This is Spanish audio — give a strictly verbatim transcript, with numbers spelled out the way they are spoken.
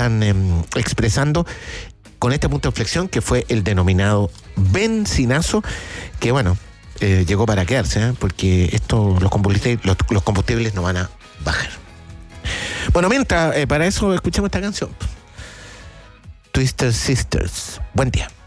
están eh, expresando con este punto de inflexión que fue el denominado benzinazo, que bueno, eh, llegó para quedarse, ¿eh? Porque esto, los combustibles, los, los combustibles no van a bajar. Bueno, mientras, eh, para eso escuchemos esta canción. Twisted Sisters. Buen día.